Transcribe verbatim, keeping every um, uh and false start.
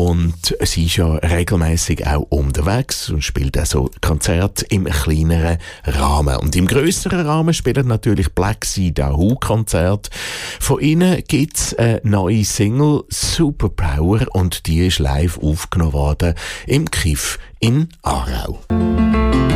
und sie ist ja regelmäßig auch unterwegs und spielt also Konzerte im kleineren Rahmen. Und im grösseren Rahmen spielen natürlich Black Sea Dahoo Konzerte. Von ihnen gibt es eine neue Single «Superpower» und die ist live aufgenommen worden im Kiff in Aarau.